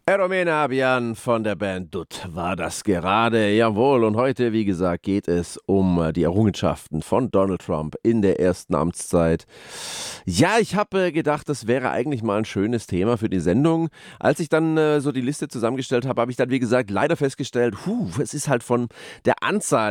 Eromena Abian von der Band Dutt war das gerade. Jawohl, und heute, wie gesagt, geht es um die Errungenschaften von Donald Trump in der ersten Amtszeit. Ja, ich habe gedacht, das wäre eigentlich mal ein schönes Thema für die Sendung. Als ich dann so die Liste zusammengestellt habe, habe ich dann, wie gesagt, leider festgestellt, es ist halt von der Anzahl